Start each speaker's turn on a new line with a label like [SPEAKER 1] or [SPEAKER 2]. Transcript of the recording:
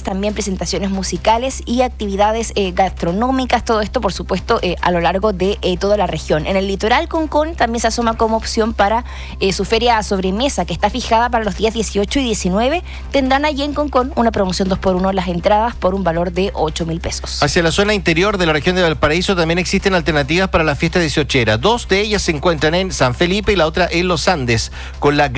[SPEAKER 1] también presentaciones musicales y actividades gastronómicas, todo esto por supuesto a lo largo de toda la región. En el litoral, Concón también se asoma como opción para su feria sobremesa, que está fijada para los días 18 y 19. Tendrán allí en Concón una promoción 2x1 las entradas por un valor de 8.000 pesos.
[SPEAKER 2] Hacia la zona interior de la región de Valparaíso también existen alternativas para la fiesta 18era. Dos de ellas se encuentran en San Felipe y la otra en Los Andes, con la